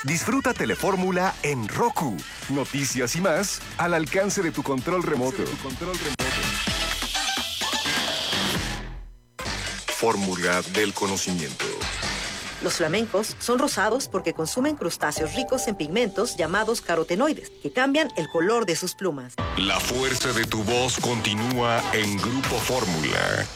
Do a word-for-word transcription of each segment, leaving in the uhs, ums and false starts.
Disfruta Telefórmula en Roku. Noticias y más al alcance de tu control remoto. Fórmula del conocimiento. Los flamencos son rosados porque consumen crustáceos ricos en pigmentos llamados carotenoides, que cambian el color de sus plumas. La fuerza de tu voz continúa en Grupo Fórmula.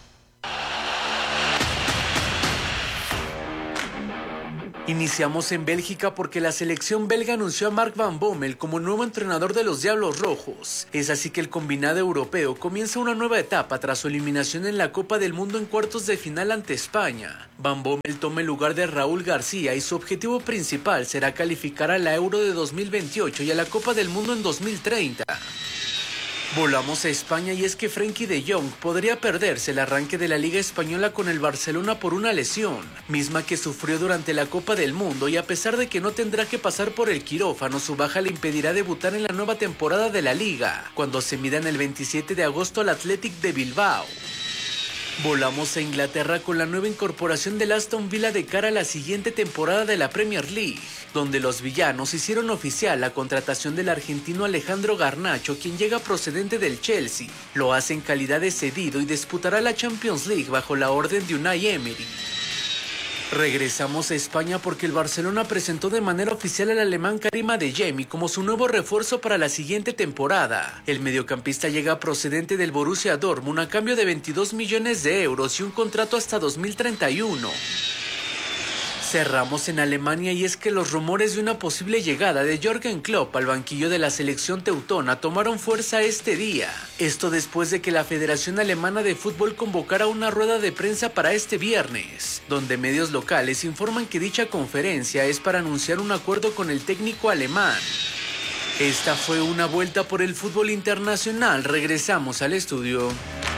Iniciamos en Bélgica porque la selección belga anunció a Mark Van Bommel como nuevo entrenador de los Diablos Rojos. Es así que el combinado europeo comienza una nueva etapa tras su eliminación en la Copa del Mundo en cuartos de final ante España. Van Bommel toma el lugar de Raúl García y su objetivo principal será calificar a la Euro de dos mil veintiocho y a la Copa del Mundo en dos mil treinta. Volamos a España y es que Frenkie de Jong podría perderse el arranque de la Liga Española con el Barcelona por una lesión, misma que sufrió durante la Copa del Mundo, y a pesar de que no tendrá que pasar por el quirófano, su baja le impedirá debutar en la nueva temporada de la Liga, cuando se midan el veintisiete de agosto al Athletic de Bilbao. Volamos a Inglaterra con la nueva incorporación del Aston Villa de cara a la siguiente temporada de la Premier League, donde los villanos hicieron oficial la contratación del argentino Alejandro Garnacho, quien llega procedente del Chelsea. Lo hace en calidad de cedido y disputará la Champions League bajo la orden de Unai Emery. Regresamos a España porque el Barcelona presentó de manera oficial al alemán Karim Adeyemi como su nuevo refuerzo para la siguiente temporada. El mediocampista llega procedente del Borussia Dortmund a cambio de veintidós millones de euros y un contrato hasta dos mil treinta y uno. Cerramos en Alemania y es que los rumores de una posible llegada de Jürgen Klopp al banquillo de la selección teutona tomaron fuerza este día. Esto después de que la Federación Alemana de Fútbol convocara una rueda de prensa para este viernes, donde medios locales informan que dicha conferencia es para anunciar un acuerdo con el técnico alemán. Esta fue una vuelta por el fútbol internacional. Regresamos al estudio.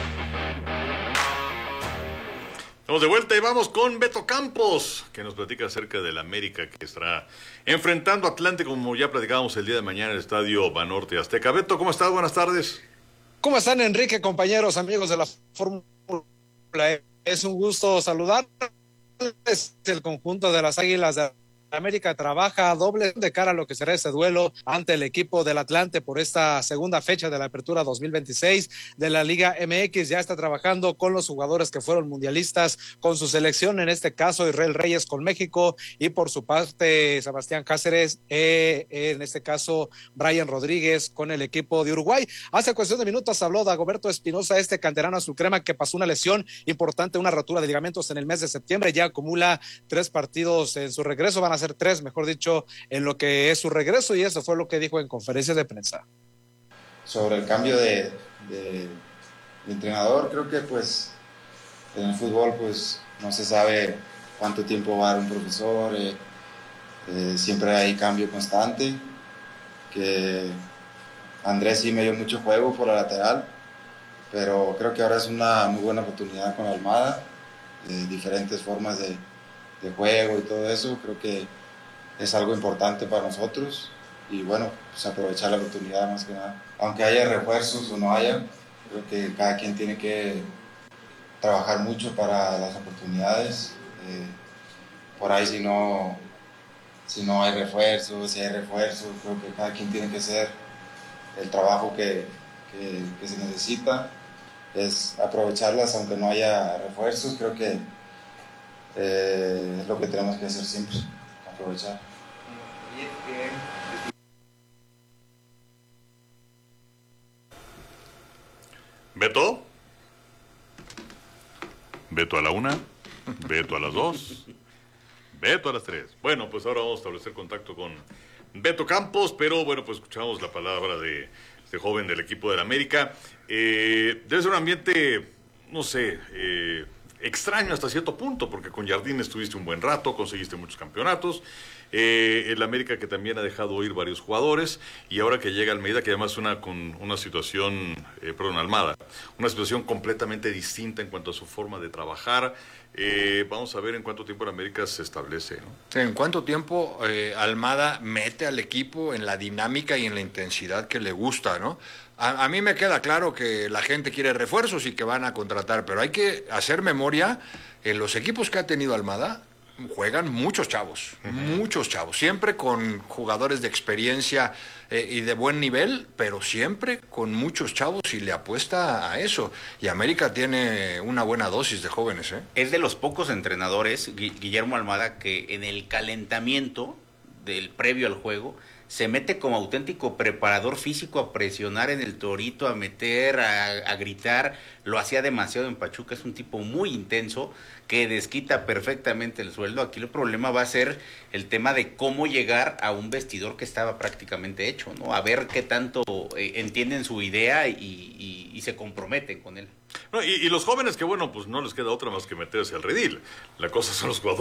Estamos de vuelta y vamos con Beto Campos, que nos platica acerca del América que estará enfrentando a Atlante, como ya platicábamos el día de mañana en el Estadio Banorte Azteca. Beto, ¿cómo estás? Buenas tardes. ¿Cómo están, Enrique, compañeros, amigos de la Fórmula? Es un gusto saludarles. El conjunto de las Águilas de América trabaja doble de cara a lo que será ese duelo ante el equipo del Atlante por esta segunda fecha de la apertura dos mil veintiséis de la Liga M X. Ya está trabajando con los jugadores que fueron mundialistas con su selección, en este caso Israel Reyes con México y por su parte Sebastián Cáceres, eh, en este caso Brian Rodríguez con el equipo de Uruguay. Hace cuestión de minutos habló Dagoberto Espinosa, este canterano azul crema que pasó una lesión importante, una rotura de ligamentos en el mes de septiembre, ya acumula tres partidos en su regreso, van a ser tres, mejor dicho, en lo que es su regreso, y eso fue lo que dijo en conferencia de prensa. Sobre el cambio de, de, de entrenador, creo que pues en el fútbol pues no se sabe cuánto tiempo va a dar un profesor, eh, eh, siempre hay cambio constante, que Andrés sí me dio mucho juego por la lateral, pero creo que ahora es una muy buena oportunidad con Almada, eh, diferentes formas de de juego y todo eso, creo que es algo importante para nosotros y bueno, pues aprovechar la oportunidad más que nada. Aunque haya refuerzos o no haya, creo que cada quien tiene que trabajar mucho para las oportunidades. Eh, por ahí si no, si no hay refuerzos, si hay refuerzos, creo que cada quien tiene que hacer el trabajo que, que, que se necesita, es aprovecharlas aunque no haya refuerzos, creo que Eh, es lo que tenemos que hacer siempre, aprovechar. ¿Beto? ¿Beto a la una? ¿Beto a las dos? ¿Beto a las tres? Bueno, pues ahora vamos a establecer contacto con Beto Campos, pero bueno, pues escuchamos la palabra de este joven del equipo del América. Eh, debe ser un ambiente, no sé, eh, extraño hasta cierto punto, porque con Jardín estuviste un buen rato, conseguiste muchos campeonatos, eh, el América que también ha dejado ir varios jugadores, y ahora que llega Almeida, que además una con una situación, eh, perdón, Almada, una situación completamente distinta en cuanto a su forma de trabajar. Eh, vamos a ver en cuánto tiempo el América se establece, ¿no? Sí, en cuánto tiempo eh, Almada mete al equipo en la dinámica y en la intensidad que le gusta, ¿no? A, a mí me queda claro que la gente quiere refuerzos y que van a contratar, pero hay que hacer memoria en los equipos que ha tenido Almada. juegan muchos chavos, uh-huh. muchos chavos, siempre con jugadores de experiencia eh, y de buen nivel, pero siempre con muchos chavos y le apuesta a eso. Y América tiene una buena dosis de jóvenes. ¿eh? Es de los pocos entrenadores, Guillermo Almada, que en el calentamiento del previo al juego se mete como auténtico preparador físico a presionar en el torito, a meter, a, a gritar. Lo hacía demasiado en Pachuca, es un tipo muy intenso que desquita perfectamente el sueldo. Aquí el problema va a ser el tema de cómo llegar a un vestidor que estaba prácticamente hecho, ¿no? A ver qué tanto eh, entienden su idea y, y, y se comprometen con él. No, y, y los jóvenes que, bueno, pues no les queda otra más que meterse al redil. La cosa son los jugadores